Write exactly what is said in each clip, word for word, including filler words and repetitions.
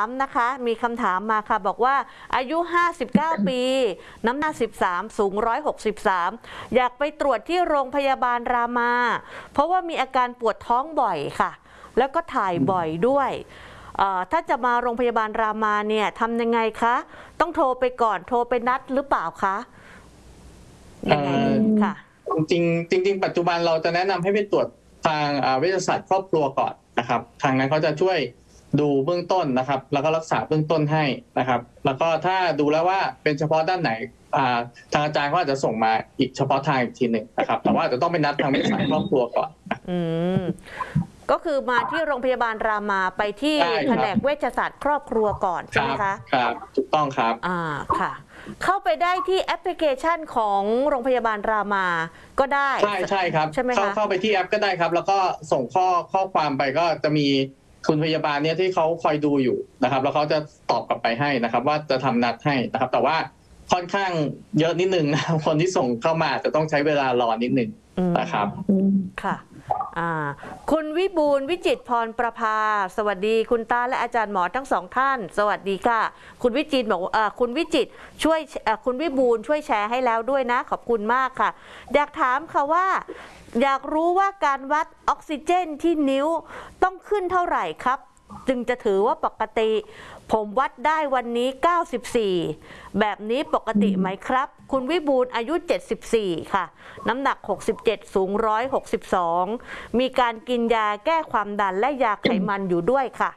นะคะมีคำถามมาค่ะบอกว่าอายุห้าสิบเก้าปีน้ำหนักสิบสามสูงหนึ่งร้อยหกสิบสามอยากไปตรวจที่โรงพยาบาลรามาเพราะว่ามีอาการปวดท้องบ่อยค่ะแล้วก็ถ่ายบ่อยด้วยถ้าจะมาโรงพยาบาลรามาเนี่ยทำยังไงคะต้องโทรไปก่อนโทรไปนัดหรือเปล่าคะยังไงค่ะจริงจริงปัจจุบันเราจะแนะนำให้ไปตรวจทางเวชศาสตร์ครอบครัวก่อนนะครับทางนั้นเขาจะช่วยดูเบื้องต้นนะครับแล้วก็รักษาเบื้องต้นให้นะครับแล้วก็ถ้าดูแล้วว่าเป็นเฉพาะด้านไหนทางอาจารย์ก็อาจจะส่งมาอีกเฉพาะทางอีกทีหนึ่งนะครับแต่ว่าจะต้องไปนัดทางเวชศาสตร์ครอบครัวก่อนอืมก็คือมาที่โรงพยาบาลรามาไปที่แผนกเวชศาสตร์ครอบครัวก่อนใช่ไหมคะครับถูกต้องครับอ่าค่ะเข้าไปได้ที่แอปพลิเคชันของโรงพยาบาลรามาก็ได้ใช่ใช่ครับใช่ไหมคะเข้าไปที่แอปก็ได้ครับแล้วก็ส่งข้อข้อความไปก็จะมีคุณพยาบาลเนี่ยที่เขาคอยดูอยู่นะครับแล้วเขาจะตอบกลับไปให้นะครับว่าจะทำนัดให้นะครับแต่ว่าค่อนข้างเยอะนิดนึงนะคนที่ส่งเข้ามาจะต้องใช้เวลารอนิดนึงนะครับค่ะคุณวิบูลย์วิจิตรพรประภาสวัสดีคุณตาและอาจารย์หมอทั้งสองท่านสวัสดีค่ะคุณวิจิตรบอกอ่าคุณวิจิตรช่วยคุณวิบูลย์ช่วยแชร์ให้แล้วด้วยนะขอบคุณมากค่ะอยากถามค่ะว่าอยากรู้ว่าการวัดออกซิเจนที่นิ้วต้องขึ้นเท่าไหร่ครับจึงจะถือว่าปกติผมวัดได้วันนี้เก้าสิบสี่แบบนี้ปกติไหมครับคุณวิบูลย์อายุเจ็ดสิบสี่ค่ะน้ำหนักหกสิบเจ็ดสูงหนึ่งร้อยหกสิบสองมีการกินยาแก้ความดันและยาไขมันอยู่ด้วยค่ะ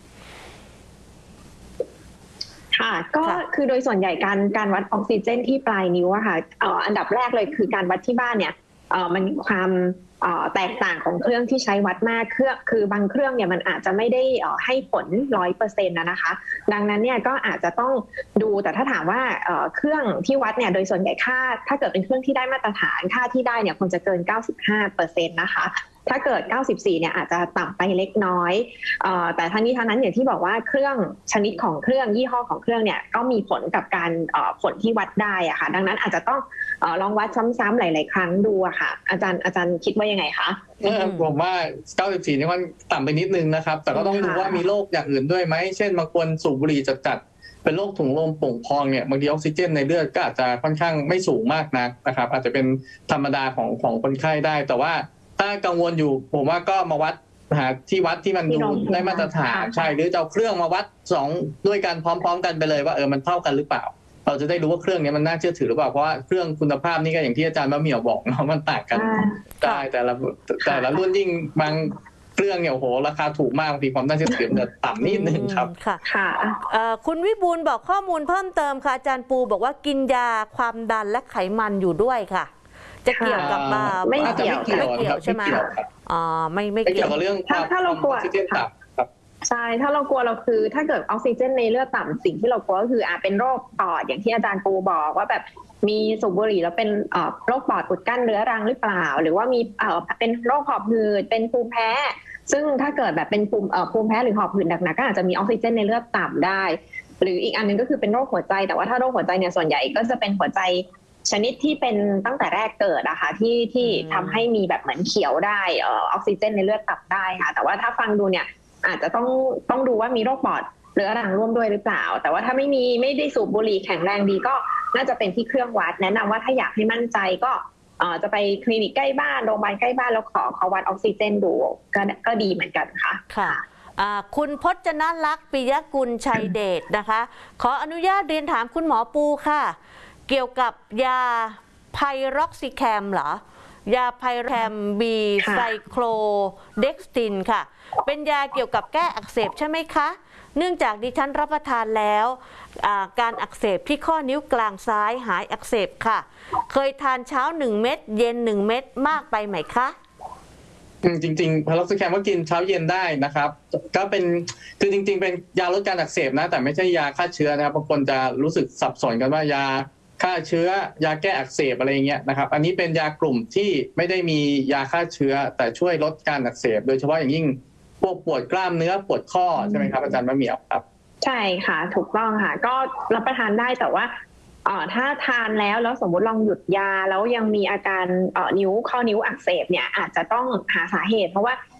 ค่ะก็คือโดยส่วนใหญ่การการวัดออกซิเจนที่ปลายนิ้วอะค่ะอันดับแรกเลยคือการวัดที่บ้านเนี่ยมันมีความแตกต่างของเครื่องที่ใช้วัดมากเครื่องคือบางเครื่องเนี่ยมันอาจจะไม่ได้ให้ผลร้อยเปอร์เซ็นต์นะคะดังนั้นเนี่ยก็อาจจะต้องดูแต่ถ้าถามว่าเครื่องที่วัดเนี่ยโดยส่วนใหญ่ค่าถ้าเกิดเป็นเครื่องที่ได้มาตรฐานค่าที่ได้เนี่ยควรจะเกิน เก้าสิบห้าเปอร์เซ็นต์ นะคะถ้าเกิดเก้าสิบสี่เนี่ยอาจจะต่ำไปเล็กน้อยแต่ทั้งนี้ทั้งนั้นอย่างที่บอกว่าเครื่องชนิดของเครื่องยี่ห้อของเครื่องเนี่ยก็มีผลกับการผลที่วัดได้อะค่ะดังนั้นอาจจะต้องลองวัดซ้ำๆหลายๆครั้งดูอะค่ะอาจารย์อาจารย์คิดว่ายังไงคะผมว่าเก้าสิบสี่นี่มันต่ำไปนิดนึงนะครับแต่ก็ต้องดูว่ามีโรคอย่างอื่นด้วยไหมเช่นบางคนสูบบุหรี่จัดๆเป็นโรคถุงลมโป่งพองเนี่ยบางทีออกซิเจนในเลือดก็อาจจะค่อนข้างไม่สูงมากนักนะครับอาจจะเป็นธรรมดาของของคนไข้ได้แต่ว่าถ้ากังวลอยู่ผมว่าก็มาวัดหาที่วัดที่มันดูได้มาตรฐานใช่หรือจะเอาเครื่องมาวัดสองด้วยกันพร้อมๆกันไปเลยว่าเออมันเท่ากันหรือเปล่าเราจะได้รู้ว่าเครื่องนี้มันน่าเชื่อถือหรือเปล่าเพราะว่าเครื่องคุณภาพนี่ก็อย่างที่อาจารย์มะเหมี่ยวบอกเนาะมันต่างกันได้แต่ละแต่ละรุ่นยิ่งบางเครื่องเนี่ยโอ้โหราคาถูกมากบางทีความน่าเชื่อถือจะต่ำนิดนึงครับค่ะค่ะคุณวิบูลย์บอกข้อมูลเพิ่มเติมค่ะอาจารย์ปูบอกว่ากินยาความดันและไขมันอยู่ด้วยค่ะจะเกี่ยวกับไม่เกี่ยวไม่เกี่ยวใช่ไหมอ๋อไม่ไม่เกี่ยวกับเรื่องถ้าถ้าเรากลัวใช่ถ้าเรากลัวเราคือถ้าเกิดออกซิเจนในเลือดต่ำสิ่งที่เรากลัวก็คืออาจเป็นโรคปอดอย่างที่อาจารย์ปูบอกว่าแบบมีสูบบุหรี่แล้วเป็นโรคปอดอุดกั้นเรื้อรังหรือเปล่าหรือว่ามีเป็นโรคหอบหืดเป็นภูมิแพ้ซึ่งถ้าเกิดแบบเป็นภูมิภูมิแพ้หรือหอบหืดหนักๆก็อาจจะมีออกซิเจนในเลือดต่ำได้หรืออีกอันนึงก็คือเป็นโรคหัวใจแต่ว่าถ้าโรคหัวใจเนี่ยส่วนใหญ่ก็จะเป็นหัวใจชนิดที่เป็นตั้งแต่แรกเกิดอะค่ะที่ที่ทำให้มีแบบเหมือนเขียวได้ออกซิเจนในเลือดต่ำได้ค่ะแต่ว่าถ้าฟังดูเนี่ยอาจจะต้องต้องดูว่ามีโรคปอดเรื้อรังร่วมด้วยหรือเปล่าแต่ว่าถ้าไม่มีไม่ได้สูบบุหรี่แข็งแรงดีก็น่าจะเป็นที่เครื่องวัดแนะนำว่าถ้าอยากให้มั่นใจก็จะไปคลินิกใกล้บ้านโรงพยาบาลใกล้บ้านแล้วขอเขาวัดออกซิเจนดูก็ก็ดีเหมือนกันค่ะค่ะคุณพจนลักษณ์ปิยกุลชัยเดชนะคะขออนุญาตเรียนถามคุณหมอปูค่ะเกี่ยวกับยาไพร็อกซิแคมเหรอยาไพร็อกซิแคมบีไซโคลเด็กสตินค่ะเป็นยาเกี่ยวกับแก้อักเสบใช่ไหมคะเนื่องจากดิฉันรับประทานแล้วการอักเสบที่ข้อนิ้วกลางซ้ายหายอักเสบค่ะเคยทานเช้าหนึ่งเม็ดเย็นหนึ่งเม็ดมากไปไหมคะจริงๆไพร็อกซิแคมก็กินเช้าเย็นได้นะครับก็เป็นคือจริงๆเป็นยาลดการอักเสบนะแต่ไม่ใช่ยาฆ่าเชื้อนะครับบางคนจะรู้สึกสับสนกันว่ายาฆ่าเชื้อยาแก้อักเสบอะไรเงี้ยนะครับอันนี้เป็นยากลุ่มที่ไม่ได้มียาฆ่าเชื้อแต่ช่วยลดการอักเสบโดยเฉพาะอย่างยิ่งพวกปวดกล้ามเนื้อปวดข้อใช่ไหมครับอาจารย์มะเหมี่ยวครับใช่ค่ะถูกต้องค่ะก็รับประทานได้แต่ว่าถ้าทานแล้วแล้วสมมติลองหยุดยาแล้วยังมีอาการนิ้วข้อนิ้วอักเสบเนี่ยอาจจะต้องหาสาเหตุเพราะว่า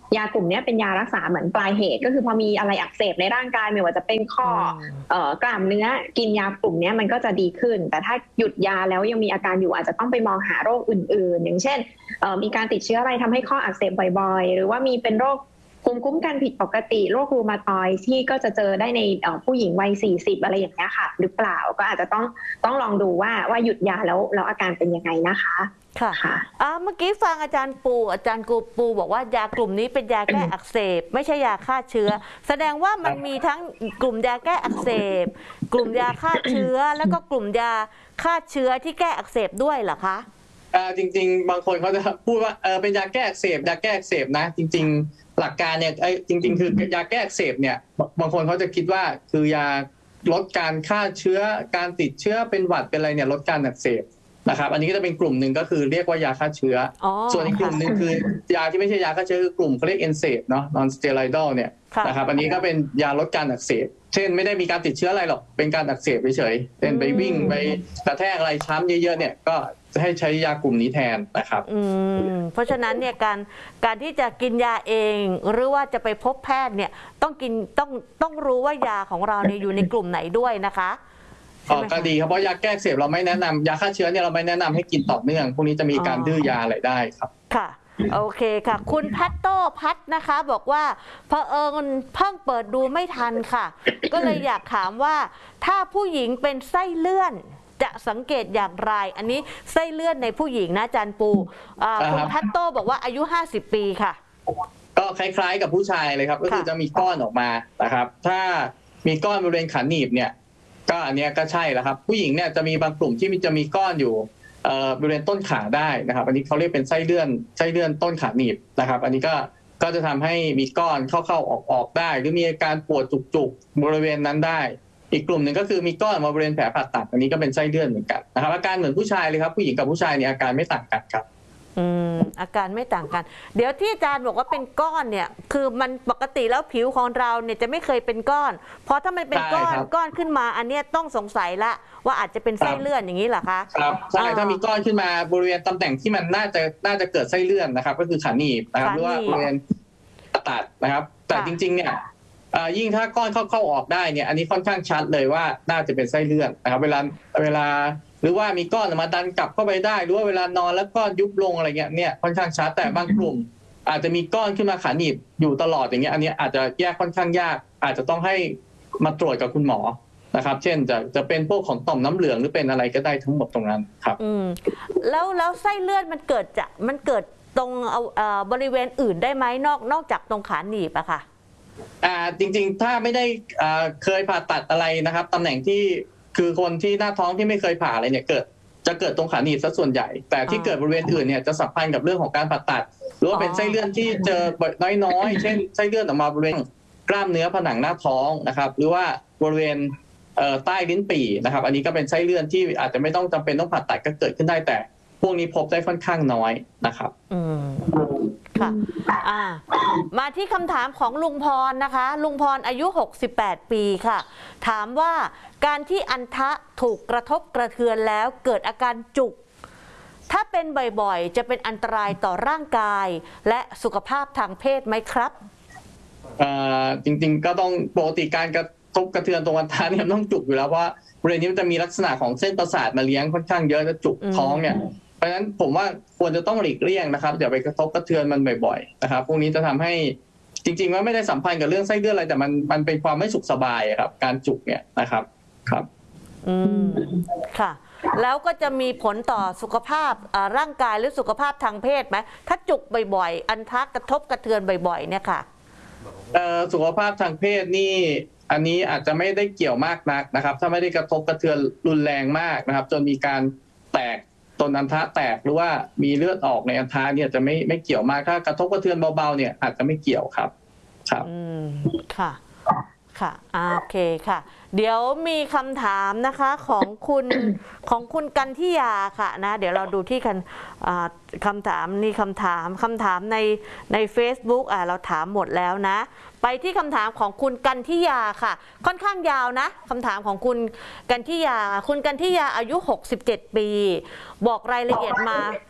ยากลุ่มนี้เป็นยารักษาเหมือนปลายเหตุก็คือพอมีอะไรอักเสบในร่างกายไม่ว่าจะเป็นข้อเอ่อกล้ามเนื้อกินยากลุ่มนี้มันก็จะดีขึ้นแต่ถ้าหยุดยาแล้วยังมีอาการอยู่อาจจะต้องไปมองหาโรคอื่นๆอย่างเช่นเอ่อมีการติดเชื้ออะไรทำให้ข้ออักเสบบ่อยๆหรือว่ามีเป็นโรคภูมิคุ้มกันผิดปกติโรครูมาตอยด์ที่ก็จะเจอได้ในผู้หญิงวัยสี่สิบอะไรอย่างเงี้ยค่ะหรือเปล่าก็อาจจะต้องต้องลองดูว่าว่าหยุดยาแล้วแล้วอาการเป็นยังไงนะคะค่ะค่ะอ่าเมื่อกี้ฟังอาจารย์ปูอาจารย์กูปูบอกว่ายากลุ่มนี้เป็นยาแก้อักเสบไม่ใช่ยาฆ่าเชื้อแสดงว่ามันมีทั้งกลุ่มยาแก้อักเสบกลุ่มยาฆ่าเชื้อแล้วก็กลุ่มยาฆ่าเชื้อที่แก้อักเสบด้วยเหรอคะอ่าจริงๆบางคนเขาจะพูดว่าเออเป็นยาแก้อักเสบยาแก้อักเสบนะจริงๆหลักการเนี่ยไอ้จริงๆคือยาแก้อักเสบเนี่ยบางคนเขาจะคิดว่าคือยาลดการฆ่าเชื้อการติดเชื้อเป็นหวัดเป็นอะไรเนี่ยลดการอักเสบนะครับอันนี้ก็จะเป็นกลุ่มหนึ่งก็คือเรียกว่ายาฆ่าเชื้อส่วนอีกกลุ่มหนึ่งคือยาที่ไม่ใช่ยาฆ่าเชื้อคือกลุ่มเขาเรียกเอนเซดเนาะนอนสเตียรอยดอลเนี่ยนะครับอันนี้ก็เป็นยาลดการอักเสบเช่นไม่ได้มีการติดเชื้ออะไรหรอกเป็นการอักเสบเฉยๆเช่นไปวิ่งไปกระแทกอะไรช้ำเยอะๆเนี่ยก็จะให้ใช้ยากลุ่มนี้แทนนะครับอืมเพราะฉะนั้นเนี่ยการการที่จะกินยาเองหรือว่าจะไปพบแพทย์เนี่ยต้องกินต้องต้องรู้ว่ายาของเราเนี่ยอยู่ในกลุ่มไหนด้วยนะคะอ๋อก็ดีครับเพราะยาแก้อักเสบเราไม่แนะนำยาฆ่าเชื้อเนี่ยเราไม่แนะนำให้กินต่อเนื่องพวกนี้จะมีการดื้อยาอะไรได้ครับค่ะโอเคค่ะคุณพัตโต้พัทนะคะบอกว่าเผอิญเพิ่งเปิดดูไม่ทันค่ะก็เลยอยากถามว่าถ้าผู้หญิงเป็นไส้เลื่อนจะสังเกตอย่างไรอันนี้ไส้เลื่อนในผู้หญิงนะอาจารย์ปูคุณพัตโต้บอกว่าอายุห้าสิบปีค่ะก็คล้ายๆกับผู้ชายเลยครับก็คือจะมีก้อนออกมานะครับถ้ามีก้อนบริเวณขาหนีบเนี่ยก็อันนี้ก็ใช่แล้วครับผู้หญิงเนี่ยจะมีบางกลุ่มที่จะมีก้อนอยู่บริเวณต้นขาได้นะครับอันนี้เขาเรียกเป็นไส้เลื่อนไส้เลื่อนต้นขาหนีบนะครับอันนี้ก็ก็จะทำให้มีก้อนเข้าๆออกๆได้หรือมีอาการปวดจุกๆบริเวณนั้นได้อีกกลุ่มหนึ่งก็คือมีก้อนมาบริเวณแผลผ่าตัดอันนี้ก็เป็นไส้เลื่อนเหมือนกันนะครับอาการเหมือนผู้ชายเลยครับผู้หญิงกับผู้ชายเนี่ยอาการไม่ต่างกันครับอืมอาการไม่ต่างกันเดี๋ยวที่อาจารย์บอกว่าเป็นก้อนเนี่ยคือมันปกติแล้วผิวของเราเนี่ยจะไม่เคยเป็นก้อนเพราะถ้ามันเป็นก้อนก้อนขึ้นมาอันนี้ต้องสงสัยละว่าอาจจะเป็นไส้เลื่อนอย่างนี้เหรอคะครับใช่ถ้ามีก้อนขึ้นมาบริเวณตำแหน่งที่มันน่าจะน่าจะเกิดไส้เลื่อนนะครับก็คือขาหนีบนะครับหรือว่าบริเวณตัดนะครับแต่จริงๆเนี่ยยิ่งถ้าก้อนเข้าเข้าออกได้เนี่ยอันนี้ค่อนข้างชัดเลยว่าน่าจะเป็นไส้เลื่อนนะครับเวลาเวลาหรือว่ามีก้อนมาดันกลับเข้าไปได้หรือว่าเวลานอนแล้วก้อนยุบลงอะไรเงี้ยเนี่ยค่อนข้างชัดแต่บางกลุ่มอาจจะมีก้อนขึ้นมาขาหนีบอยู่ตลอดอย่างเงี้ยอันนี้อาจจะแยกค่อนข้างยากอาจจะต้องให้มาตรวจกับคุณหมอนะครับเช่นจะจะเป็นพวกของต่อมน้ำเหลืองหรือเป็นอะไรก็ได้ทั้งหมดตรงนั้นครับอืมแล้วแล้วไส้เลื่อนมันเกิดจากมันเกิดตรงเอาเอ่อบริเวณอื่นได้ไหมนอกนอกจากตรงขาหนีบอะค่ะอ่าจริงๆถ้าไม่ได้อ่าเคยผ่าตัดอะไรนะครับตำแหน่งที่คือคนที่หน้าท้องที่ไม่เคยผ่าอะไรเนี่ยเกิดจะเกิดตรงขาหนีบซะส่วนใหญ่แต่ที่เกิดบริเวณอื่นเนี่ยจะสัมพันธ์กับเรื่องของการผ่าตัดหรือว่าเป็นไส้เลื่อนที่เจอน้อยๆเช่นไส้เลื่อนออกมาบริเวณกล้ามเนื้อผนังหน้าท้องนะครับหรือว่าบริเวณใต้ลิ้นปี่นะครับอันนี้ก็เป็นไส้เลื่อนที่อาจจะไม่ต้องจำเป็นต้องผ่าตัดก็เกิดขึ้นได้แต่พวกนี้พบได้ค่อนข้างน้อยนะครับอืมค่ะอ่ามาที่คำถามของลุงพรนะคะลุงพรอายุหกสิบแปดปีค่ะถามว่าการที่อัณฑะถูกกระทบกระเทือนแล้วเกิดอาการจุกถ้าเป็นบ่อยๆจะเป็นอันตรายต่อร่างกายและสุขภาพทางเพศไหมครับอ่าจริงๆก็ต้องปกติการกระทบกระเทือนตรงอัณฑะเนี่ยต้องจุกอยู่แล้วเพราะบริเวณนี้มันจะมีลักษณะของเส้นประสาทมาเลี้ยงค่อนข้างเยอะจะจุกท้องเนี่ยเพราะฉะนั้นผมว่าควรจะต้องหลีกเลี่ยงนะครับอย่าไปกระทบกระเทือนมันบ่อยๆนะครับพวกนี้จะทำให้จริงๆว่าไม่ได้สัมพันธ์กับเรื่องไส้เลื่อนอะไรแต่มันมันเป็นความไม่สุขสบายครับการจุกเนี่ยนะครับครับอืมค่ะแล้วก็จะมีผลต่อสุขภาพร่างกายหรือสุขภาพทางเพศไหมถ้าจุกบ่อยๆอัณฑะกระทบกระเทือนบ่อยๆเนี่ยค่ะสุขภาพทางเพศนี่อันนี้อาจจะไม่ได้เกี่ยวมากนักนะครับถ้าไม่ได้กระทบกระเทือนรุนแรงมากนะครับจนมีการแตกต้นอัณฑะแตกหรือว่ามีเลือดออกในอัณฑะเนี่ยจะไม่ไม่เกี่ยวมากถ้ากระทบกระเทือนเบาๆเนี่ยอาจจะไม่เกี่ยวครับครับอืมค่ะค่ะโอเคค่ะเดี๋ยวมีคำถามนะคะของคุณของคุณกันทิยาค่ะนะเดี๋ยวเราดูที่คันคำถามนี่คำถามคำถามในใน Facebook อ่ะเราถามหมดแล้วนะไปที่คำถามของคุณกันทิยาค่ะค่อนข้างยาวนะคำถามของคุณกันทิยาคุณกันทิยาอายุหกสิบเจ็ดปีบอกรายละเอียดมา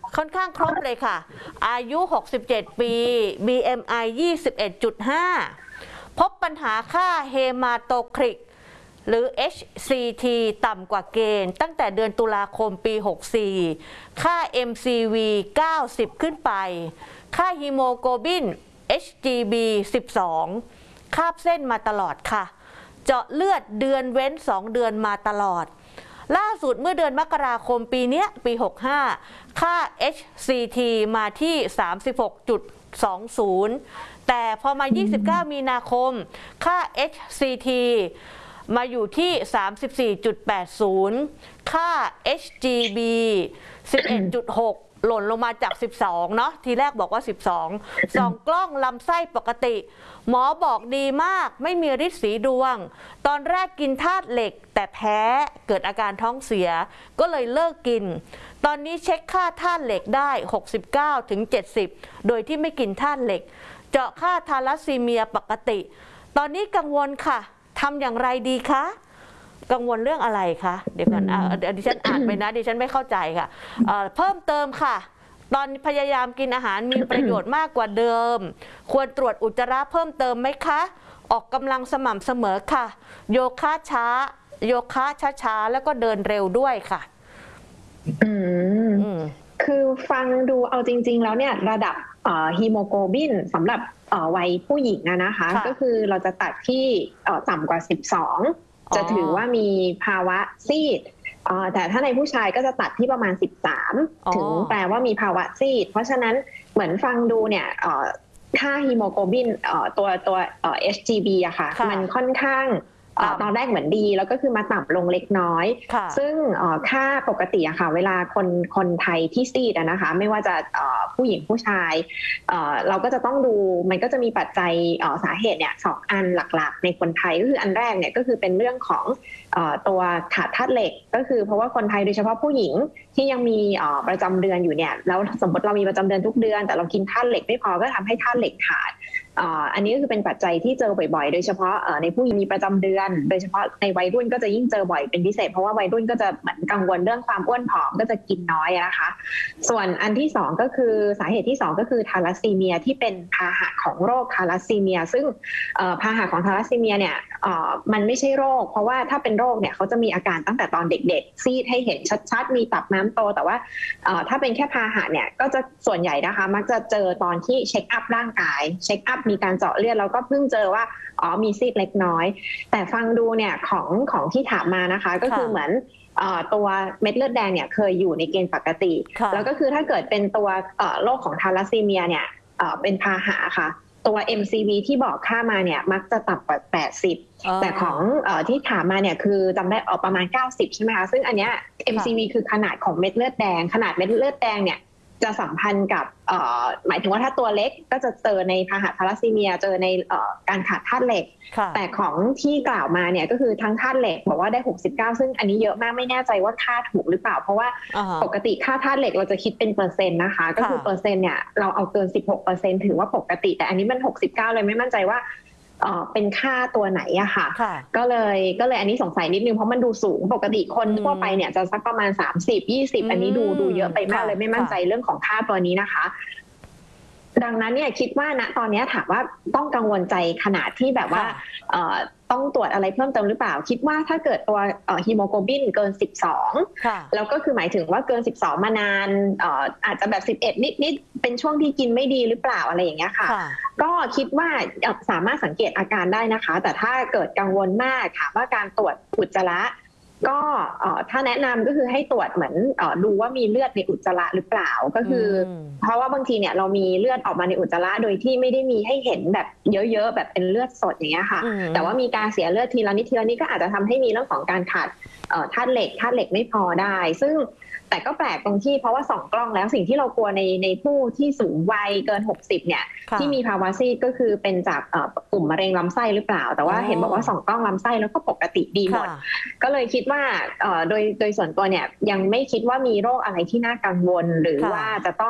ค่อนข้างครบเลยค่ะ อายุ หกสิบเจ็ด ปี บี เอ็ม ไอ ยี่สิบเอ็ดจุดห้า พบปัญหาค่าเฮมาโตคริกหรือ เอช ซี ที ต่ำกว่าเกณฑ์ตั้งแต่เดือนตุลาคมปี หกสี่ ค่า เอ็ม ซี วี เก้าสิบ ขึ้นไป ค่าฮีโมโกลบิน เอช จี บี สิบสอง คาบเส้นมาตลอดค่ะ เจาะเลือดเดือนเว้น สอง เดือนมาตลอด ล่าสุดเมื่อเดือนมกราคมปีนี้ปี หกห้า ค่า เอช ซี ที มาที่ สามสิบหกจุดสองศูนย์ แต่พอมา ยี่สิบเก้า มีนาคม ค่า เอช ซี ที มาอยู่ที่ สามสิบสี่จุดแปดศูนย์ ค่า เอช จี บี สิบเอ็ดจุดหก หล่นลงมาจาก สิบสอง เนาะ ทีแรกบอกว่า สิบสอง ส่องกล้องลำไส้ปกติ หมอบอกดีมากไม่มีฤทธิ์สีดวง ตอนแรกกินธาตุเหล็กแต่แพ้เกิดอาการท้องเสียก็เลยเลิกกิน ตอนนี้เช็คค่าธาตุเหล็กได้ หกสิบเก้าถึงเจ็ดสิบ โดยที่ไม่กินธาตุเหล็ก เจาะค่าทาลัสซีเมียปกติ ตอนนี้กังวลค่ะทำอย่างไรดีคะ กังวลเรื่องอะไรคะเดี๋ยวก่อนอ่ะเดี๋ยวดิฉันอ่านไปนะดิฉันไม่เข้าใจค่ะเอ่อเพิ่มเติมค่ะ ตอนพยายามกินอาหารมีประโยชน์มากกว่าเดิม ควรตรวจอุจจาระเพิ่มเติมไหมคะ ออกกำลังสม่ำเสมอค่ะ โยคะช้า โยคะช้าๆแล้วก็เดินเร็วด้วยค่ะอืมอืมคือฟังดูเอาจริง ๆ แล้วเนี่ยระดับฮีโมโกลบินสำหรับเอ่อวัยผู้หญิงอะนะคะค่ะก็คือเราจะตัดที่เอ่อต่ำกว่าสิบสองอ๋อจะถือว่ามีภาวะซีดเอ่อแต่ถ้าในผู้ชายก็จะตัดที่ประมาณสิบสามอ๋อถึงแปลว่ามีภาวะซีด เพราะฉะนั้นเหมือนฟังดูเนี่ยเอ่อค่าฮีโมโกลบินเอ่อตัวตัวเอ่อ เอช จี บี อะค่ะค่ะมันค่อนข้างเอ่อต่ำตอนแรกเหมือนดีแล้วก็คือมาต่ำลงเล็กน้อยค่ะซึ่งเอ่อค่าปกติอะค่ะเวลาคนคนไทยที่ซีดอะนะคะไม่ว่าจะเอ่อผู้หญิงผู้ชายเอ่อเราก็จะต้องดูมันก็จะมีปัจจัยเอ่อสาเหตุเนี่ยสองอันหลักๆ ในคนไทยก็คืออันแรกเนี่ยก็คือเป็นเรื่องของเอ่อตัวขาดธาตุเหล็กก็คือเพราะว่าคนไทยโดยเฉพาะผู้หญิงที่ยังมีเอ่อประจำเดือนอยู่เนี่ยแล้วสมมติเรามีประจำเดือนทุกเดือนแต่เรากินธาตุเหล็กไม่พอก็ทำให้ธาตุเหล็กขาดอ่าอันนี้ก็คือเป็นปัจจัยที่เจอบ่อยๆ โดยเฉพาะในผู้หญิงมีประจำเดือนโดยเฉพาะในวัยรุ่นก็จะยิ่งเจอบ่อยเป็นพิเศษเพราะว่าวัยรุ่นก็จะเหมือนกังวลเรื่องความอ้วนผอมก็จะกินน้อยนะคะ ส่วนอันที่สองก็คือสาเหตุที่สองก็คือทาลัสซีเมียที่เป็นพาหะของโรคทาลัสซีเมียซึ่งพาหะของทาลัสซีเมียเนี่ยมันไม่ใช่โรคเพราะว่าถ้าเป็นโรคเนี่ยเขาจะมีอาการตั้งแต่ตอนเด็กๆซีดให้เห็นชัดๆมีตับน้ำโตแต่ว่าถ้าเป็นแค่พาหะเนี่ยก็จะส่วนใหญ่นะคะมักจะเจอตอนที่เช็คอัพร่างกายเช็คอัพมีการเจาะเลือดแล้วก็เพิ่งเจอว่าอ๋อมีซีดเล็กน้อยแต่ฟังดูเนี่ยของของที่ถามมานะคะก็คือเหมือนตัวเม็ดเลือดแดงเนี่ยเคยอยู่ในเกณฑ์ปกติแล้วก็คือถ้าเกิดเป็นตัวโรคของทาลัสซีเมียเนี่ยเป็นพาหะค่ะตัว เอ็ม ซี วี ที่บอกค่ามาเนี่ยมักจะต่ำกว่าแปดสิบแต่ของที่ถามมาเนี่ยคือจำได้ออกประมาณเก้าสิบใช่ไหมคะซึ่งอันเนี้ย เอ็ม ซี วี คือขนาดของเม็ดเลือดแดงขนาดเม็ดเลือดแดงเนี่ยจะสัมพันธ์กับหมายถึงว่าถ้าตัวเล็กก็จะเจอในพาหะทาลัสซีเมียเจอในการขาดธาตุเหล็กแต่ของที่กล่าวมาเนี่ยก็คือทั้งธาตุเหล็กบอกว่าได้หกสิบเก้าซึ่งอันนี้เยอะมากไม่แน่ใจว่าค่าถูกหรือเปล่าเพราะว่าปกติค่าธาตุเหล็กเราจะคิดเป็นเปอร์เซ็นต์นะคะก็คือเปอร์เซ็นต์เนี่ยเราเอาเกิน สิบหกเปอร์เซ็นต์ ถือว่าปกติแต่อันนี้มันหกสิบเก้าเลยไม่มั่นใจว่าเป็นค่าตัวไหนอะค่ะก็เลยก็เลยอันนี้สงสัยนิดนึงเพราะมันดูสูงปกติคนทั่วไปเนี่ยจะสักประมาณสามสิบ ยี่สิบอันนี้ดูดูเยอะไปมากเลยไม่มั่นใจเรื่องของค่าตัวนี้นะคะดังนั้นเนี่ยคิดว่าณตอนนี้ถามว่าต้องกังวลใจขนาดที่แบบว่าต้องตรวจอะไรเพิ่มเติมหรือเปล่าคิดว่าถ้าเกิดตัวฮีโมโกลบินเกินสิบสองแล้วก็คือหมายถึงว่าเกินสิบสองมานานอาจจะแบบสิบเอ็ดนิดๆเป็นช่วงที่กินไม่ดีหรือเปล่าอะไรอย่างเงี้ยค่ะก็คิดว่าสามารถสังเกตอาการได้นะคะแต่ถ้าเกิดกังวลมากค่ะว่าการตรวจอุจจาระก็ถ้าแนะนำก็คือให้ตรวจเหมือนดูว่ามีเลือดในอุจจาระหรือเปล่าก็คือเพราะว่าบางทีเนี่ยเรามีเลือดออกมาในอุจจาระโดยที่ไม่ได้มีให้เห็นแบบเยอะๆแบบเป็นเลือดสดอย่างเงี้ยค่ะแต่ว่ามีการเสียเลือดทีละนิดทีละนิดก็อาจจะทำให้มีเรื่องของการขาดธาตุเหล็กธาตุเหล็กไม่พอได้ซึ่งแต่ก็แปลกตรงที่เพราะว่าส่องกล้องแล้วสิ่งที่เรากลัวในในผู้ที่สูงวัยเกินหกสิบเนี่ยที่มีภาวะซีดก็คือเป็นจากกลุ่มมะเร็งลำไส้หรือเปล่าแต่ว่าเห็นบอกว่าส่องกล้องลำไส้แล้วก็ปกติดีหมดก็เลยคิดว่าโดยโดยส่วนตัวเนี่ยยังไม่คิดว่ามีโรคอะไรที่น่ากังวลหรือว่าจะต้อง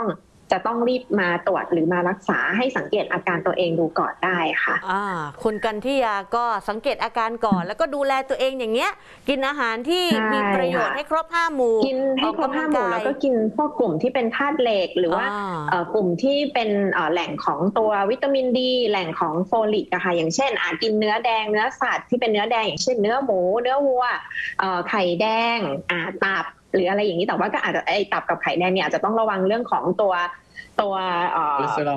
จะต้องรีบมาตรวจหรือมารักษาให้สังเกตอาการตัวเองดูก่อนได้ค่ะอ่าคุณกันทิยาก็สังเกตอาการก่อนแล้วก็ดูแลตัวเองอย่างเงี้ยกินอาหารที่มีประโยชน์ให้ครบห้าหมู่กินให้ครบห้าหมู่แล้วก็กินพวกกลุ่มที่เป็นธาตุเหล็กหรือว่ากลุ่มที่เป็นแหล่งของตัววิตามินดีแหล่งของโฟลิกอะค่ะอย่างเช่นอาจกินเนื้อแดงเนื้อสัตว์ที่เป็นเนื้อแดงอย่างเช่นเนื้อหมูเนื้อวัวไข่แดงอาตับหรืออะไรอย่างนี้แต่ว่าก็อาจจะไอตับกับไข่แดงเนี่ยอาจจะต้องระวังเรื่องของตัวตัว